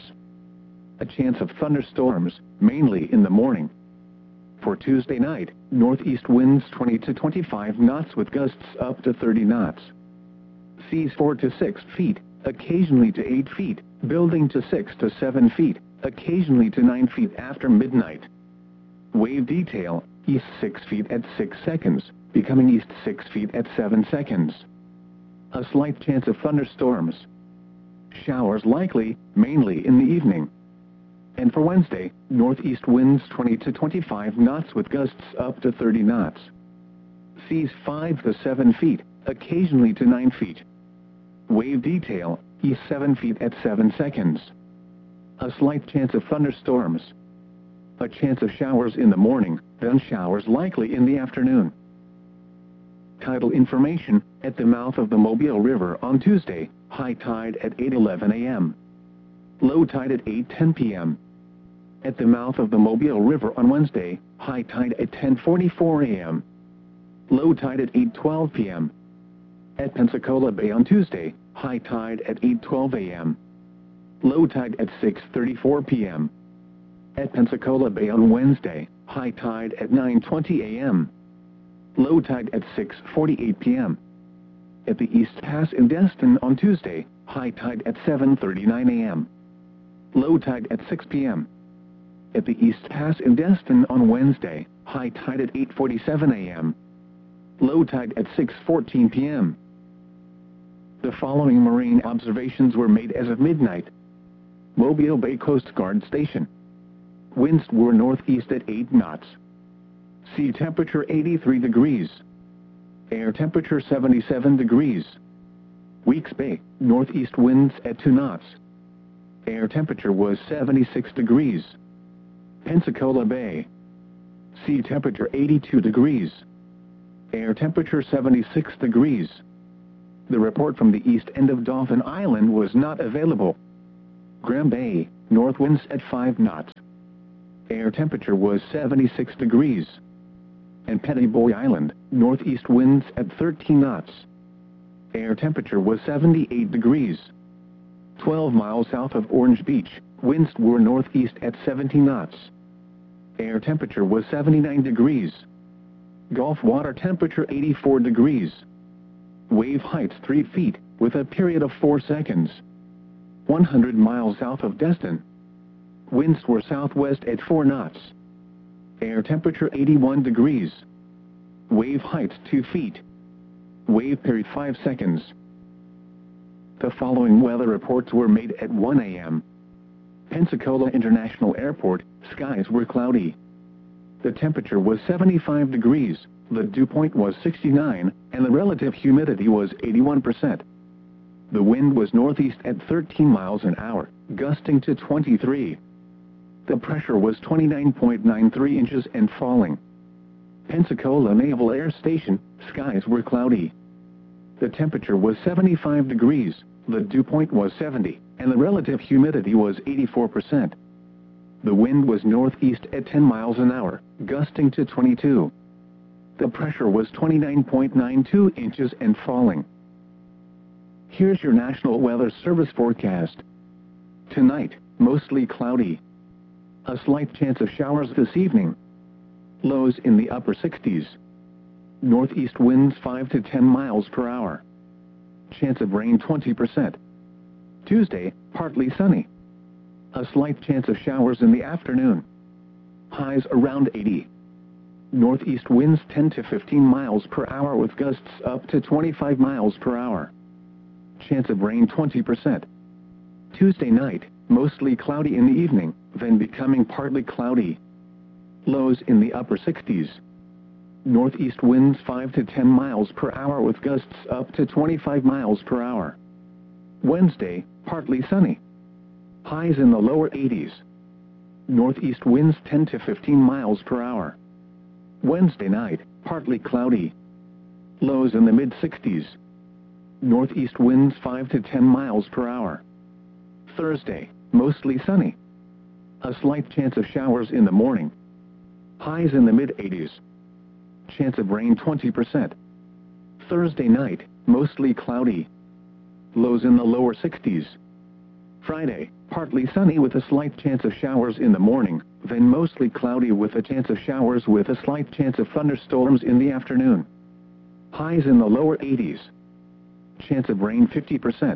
A chance of thunderstorms, mainly in the morning. For Tuesday night, northeast winds 20 to 25 knots with gusts up to 30 knots. Seas 4 to 6 feet, occasionally to 8 feet, building to 6 to 7 feet, occasionally to 9 feet after midnight. Wave detail, east 6 feet at 6 seconds, becoming east 6 feet at 7 seconds. A slight chance of thunderstorms. Showers likely, mainly in the evening. And for Wednesday, northeast winds 20 to 25 knots with gusts up to 30 knots. Seas 5 to 7 feet, occasionally to 9 feet. Wave detail, east 7 feet at 7 seconds. A slight chance of thunderstorms. A chance of showers in the morning, then showers likely in the afternoon. Tidal information, at the mouth of the Mobile River on Tuesday, high tide at 8:11 a.m. Low tide at 8:10 p.m. At the mouth of the Mobile River on Wednesday, high tide at 10:44 a.m. Low tide at 8:12 p.m. At Pensacola Bay on Tuesday, high tide at 8:12 a.m. Low tide at 6:34 p.m. At Pensacola Bay on Wednesday, high tide at 9:20 a.m. Low tide at 6:48 p.m. At the East Pass in Destin on Tuesday, high tide at 7:39 a.m. Low tide at 6 p.m. At the East Pass in Destin on Wednesday, high tide at 8:47 a.m. Low tide at 6:14 p.m. The following marine observations were made as of midnight. Mobile Bay Coast Guard Station. Winds were northeast at 8 knots. Sea temperature 83 degrees. Air temperature 77 degrees. Weeks Bay, northeast winds at 2 knots. Air temperature was 76 degrees. Pensacola Bay. Sea temperature 82 degrees. Air temperature 76 degrees. The report from the east end of Dauphin Island was not available. Graham Bay, north winds at 5 knots. Air temperature was 76 degrees. And Petty Boy Island, northeast winds at 13 knots. Air temperature was 78 degrees. 12 miles south of Orange Beach, winds were northeast at 17 knots. Air temperature was 79 degrees. Gulf water temperature 84 degrees. Wave heights 3 feet, with a period of 4 seconds. 100 miles south of Destin. Winds were southwest at 4 knots. Air temperature 81 degrees. Wave heights 2 feet. Wave period 5 seconds. The following weather reports were made at 1 a.m. Pensacola International Airport, skies were cloudy. The temperature was 75 degrees, the dew point was 69, and the relative humidity was 81%. The wind was northeast at 13 miles an hour, gusting to 23. The pressure was 29.93 inches and falling. Pensacola Naval Air Station, skies were cloudy. The temperature was 75 degrees, the dew point was 70, and the relative humidity was 84%. The wind was northeast at 10 miles an hour, gusting to 22. The pressure was 29.92 inches and falling. Here's your National Weather Service forecast. Tonight, mostly cloudy. A slight chance of showers this evening. Lows in the upper 60s. Northeast winds 5 to 10 miles per hour. Chance of rain 20%. Tuesday, partly sunny. A slight chance of showers in the afternoon. Highs around 80. Northeast winds 10 to 15 miles per hour with gusts up to 25 miles per hour. Chance of rain 20%. Tuesday night, mostly cloudy in the evening, then becoming partly cloudy. Lows in the upper 60s. Northeast winds 5 to 10 miles per hour with gusts up to 25 miles per hour. Wednesday, partly sunny. Highs in the lower 80s. Northeast winds 10 to 15 miles per hour. Wednesday night, partly cloudy. Lows in the mid-60s. Northeast winds 5 to 10 miles per hour. Thursday, mostly sunny. A slight chance of showers in the morning. Highs in the mid-80s. Chance of rain 20%. Thursday night, mostly cloudy. Lows in the lower 60s. Friday, partly sunny with a slight chance of showers in the morning, then mostly cloudy with a chance of showers with a slight chance of thunderstorms in the afternoon. Highs in the lower 80s. Chance of rain 50%.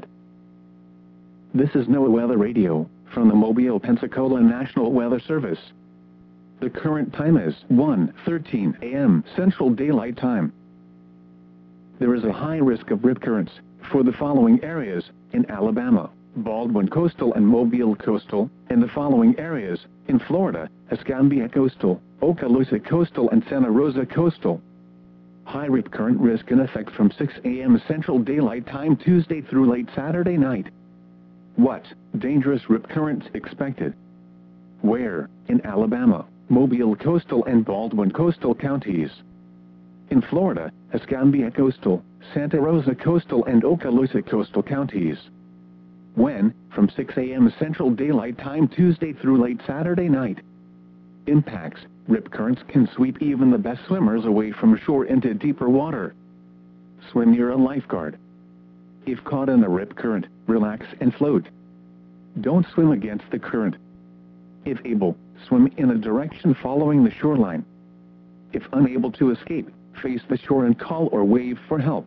This is NOAA Weather Radio, from the Mobile, Pensacola National Weather Service. The current time is 1:13 a.m. Central Daylight Time. There is a high risk of rip currents for the following areas in Alabama, Baldwin Coastal and Mobile Coastal, and the following areas in Florida, Escambia Coastal, Okaloosa Coastal and Santa Rosa Coastal. High rip current risk in effect from 6 a.m. Central Daylight Time Tuesday through late Saturday night. What dangerous rip currents expected? Where? In Alabama, Mobile Coastal and Baldwin Coastal counties. In Florida, Escambia Coastal, Santa Rosa Coastal and Okaloosa Coastal counties. When? From 6 a.m. Central Daylight Time Tuesday through late Saturday night. Impacts: rip currents can sweep even the best swimmers away from shore into deeper water. Swim near a lifeguard. If caught in a rip current, relax and float. Don't swim against the current. If able, swim in a direction following the shoreline. If unable to escape, face the shore and call or wave for help.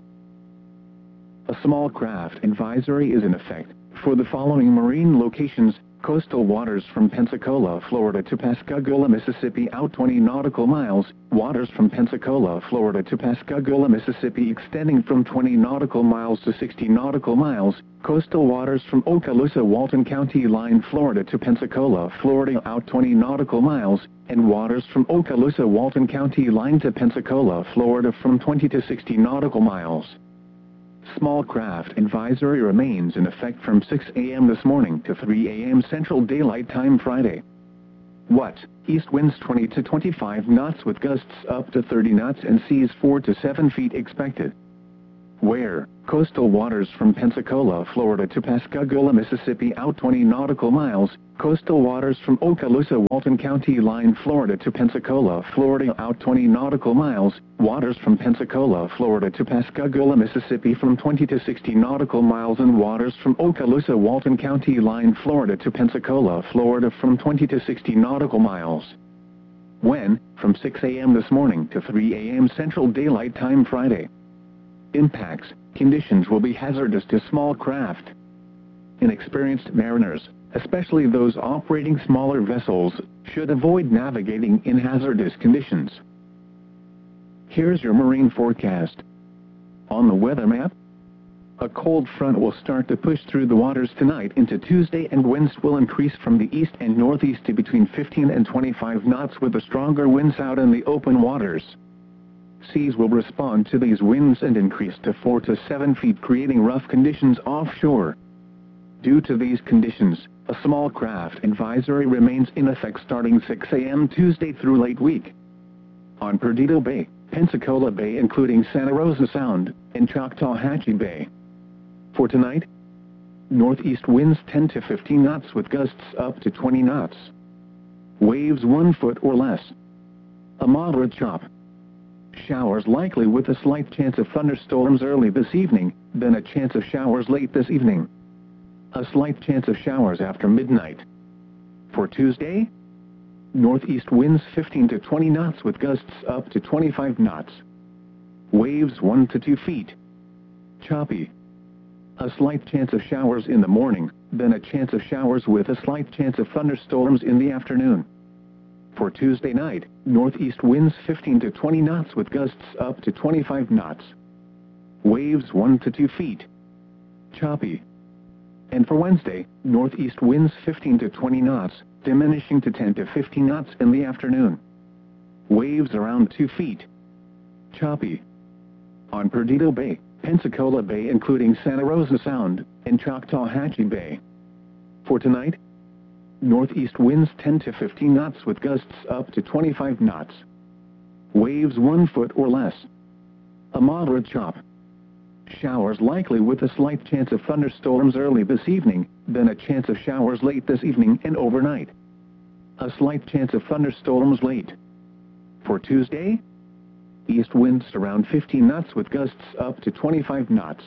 A small craft advisory is in effect for the following marine locations: coastal waters from Pensacola, Florida to Pascagoula, Mississippi out 20 nautical miles, waters from Pensacola, Florida to Pascagoula, Mississippi extending from 20 nautical miles to 60 nautical miles, coastal waters from Okaloosa, Walton County line, Florida to Pensacola, Florida out 20 nautical miles, and waters from Okaloosa, Walton County line to Pensacola, Florida from 20 to 60 nautical miles. Small craft advisory remains in effect from 6 a.m. this morning to 3 a.m. Central Daylight Time Friday. What? East winds 20 to 25 knots with gusts up to 30 knots and seas 4 to 7 feet expected. Where? Coastal waters from Pensacola, Florida to Pascagoula, Mississippi out 20 nautical miles. Coastal waters from Okaloosa, Walton County line, Florida to Pensacola, Florida out 20 nautical miles. Waters from Pensacola, Florida to Pascagoula, Mississippi from 20 to 60 nautical miles, and waters from Okaloosa, Walton County line, Florida to Pensacola, Florida from 20 to 60 nautical miles. When? From 6 a.m. this morning to 3 a.m. Central Daylight Time Friday. Impacts. Conditions will be hazardous to small craft. Inexperienced mariners, especially those operating smaller vessels, should avoid navigating in hazardous conditions. Here's your marine forecast. On the weather map, a cold front will start to push through the waters tonight into Tuesday, and winds will increase from the east and northeast to between 15 and 25 knots with the stronger winds out in the open waters. Seas will respond to these winds and increase to 4 to 7 feet, creating rough conditions offshore. Due to these conditions, a small craft advisory remains in effect starting 6 a.m. Tuesday through late week. On Perdido Bay, Pensacola Bay including Santa Rosa Sound, and Choctawhatchee Bay. For tonight, northeast winds 10 to 15 knots with gusts up to 20 knots. Waves 1 foot or less. A moderate chop. Showers likely with a slight chance of thunderstorms early this evening, then a chance of showers late this evening. A slight chance of showers after midnight. For Tuesday, northeast winds 15 to 20 knots with gusts up to 25 knots. Waves 1 to 2 feet. Choppy. A slight chance of showers in the morning, then a chance of showers with a slight chance of thunderstorms in the afternoon. For Tuesday night, northeast winds 15 to 20 knots with gusts up to 25 knots. Waves 1 to 2 feet. Choppy. And for Wednesday, northeast winds 15 to 20 knots, diminishing to 10 to 15 knots in the afternoon. Waves around 2 feet. Choppy. On Perdido Bay, Pensacola Bay including Santa Rosa Sound, and Choctawhatchee Bay. For tonight, northeast winds 10 to 15 knots with gusts up to 25 knots. Waves 1 foot or less. A moderate chop. Showers likely with a slight chance of thunderstorms early this evening, then a chance of showers late this evening and overnight. A slight chance of thunderstorms late. For Tuesday, east winds around 15 knots with gusts up to 25 knots.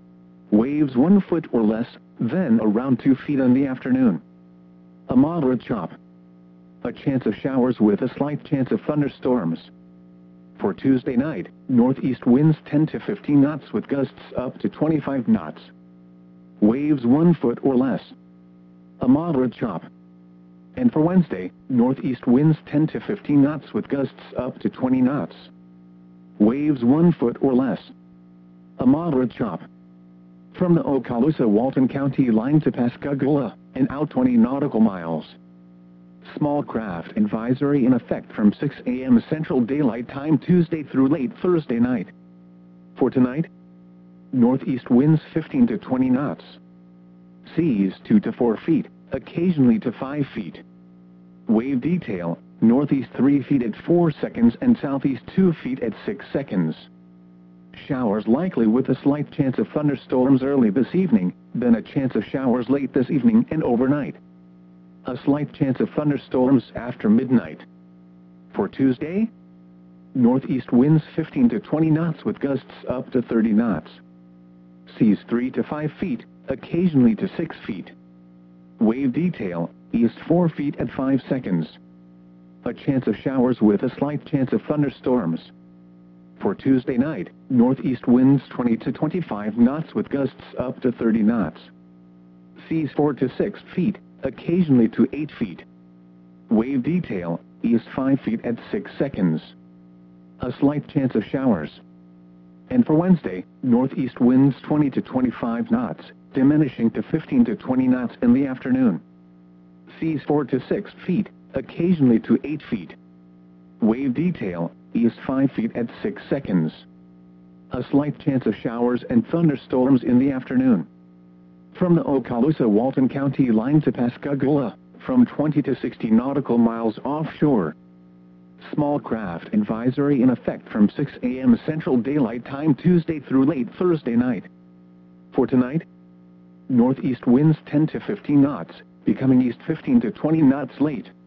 Waves 1 foot or less, then around 2 feet in the afternoon. A moderate chop. A chance of showers with a slight chance of thunderstorms. For Tuesday night, northeast winds 10 to 15 knots with gusts up to 25 knots. Waves 1 foot or less. A moderate chop. And for Wednesday, northeast winds 10 to 15 knots with gusts up to 20 knots. Waves 1 foot or less. A moderate chop. From the Okaloosa Walton County line to Pascagoula, and out 20 nautical miles. Small craft advisory in effect from 6 a.m. Central Daylight Time Tuesday through late Thursday night. For tonight, northeast winds 15 to 20 knots. Seas 2 to 4 feet, occasionally to 5 feet. Wave detail, northeast 3 feet at 4 seconds and southeast 2 feet at 6 seconds. Showers likely with a slight chance of thunderstorms early this evening, then a chance of showers late this evening and overnight. A slight chance of thunderstorms after midnight. For Tuesday, northeast winds 15 to 20 knots with gusts up to 30 knots. Seas 3 to 5 feet, occasionally to 6 feet. Wave detail, east 4 feet at 5 seconds. A chance of showers with a slight chance of thunderstorms. For Tuesday night, northeast winds 20 to 25 knots with gusts up to 30 knots. Seas 4 to 6 feet, occasionally to 8 feet. Wave detail, east 5 feet at 6 seconds. A slight chance of showers. And for Wednesday, northeast winds 20 to 25 knots, diminishing to 15 to 20 knots in the afternoon. Seas 4 to 6 feet, occasionally to 8 feet. Wave detail, east 5 feet at 6 seconds. A slight chance of showers and thunderstorms in the afternoon. From the Okaloosa Walton County line to Pascagoula, from 20 to 60 nautical miles offshore. Small craft advisory in effect from 6 a.m. Central Daylight Time Tuesday through late Thursday night. For tonight, northeast winds 10 to 15 knots, becoming east 15 to 20 knots late.